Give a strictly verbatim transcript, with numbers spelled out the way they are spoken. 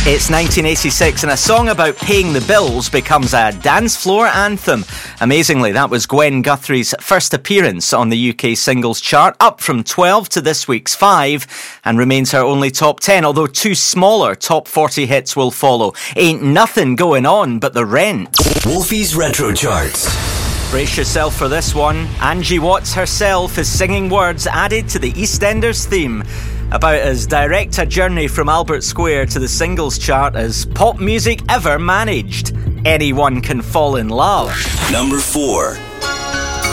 It's nineteen eighty-six and a song about paying the bills becomes a dance floor anthem. Amazingly, that was Gwen Guthrie's first appearance on the U K singles chart, up from twelve to this week's five, and remains her only top ten, although two smaller top forty hits will follow. Ain't Nothing Going On But the Rent. Wolfie's Retro Charts. Brace yourself for this one. Angie Watts herself is singing words added to the EastEnders theme, about as direct a journey from Albert Square to the singles chart as pop music ever managed. Anyone Can Fall in Love. Number four.